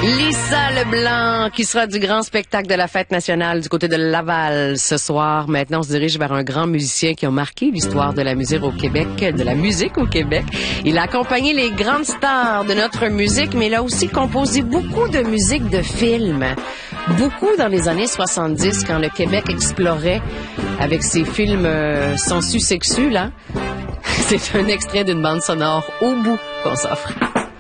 Lisa Leblanc, qui sera du grand spectacle de la Fête nationale du côté de Laval ce soir. Maintenant, on se dirige vers un grand musicien qui a marqué l'histoire de la musique au Québec, Il a accompagné les grandes stars de notre musique, mais il a aussi composé beaucoup de musique de films. Beaucoup dans les années 70, quand le Québec explorait avec ses films sensu-sexu, là. C'est un extrait d'une bande sonore au bout qu'on s'offre.